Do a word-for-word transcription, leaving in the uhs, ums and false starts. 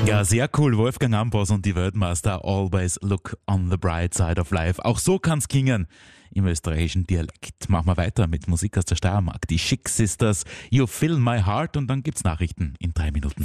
Ja, sehr cool. Wolfgang Ambros und die Weltmeister. Always look on the bright side of life. Auch so kann's klingen im österreichischen Dialekt. Machen wir weiter mit Musik aus der Steiermark. Die Chic Sisters, You Fill My Heart, und dann gibt's Nachrichten in drei Minuten.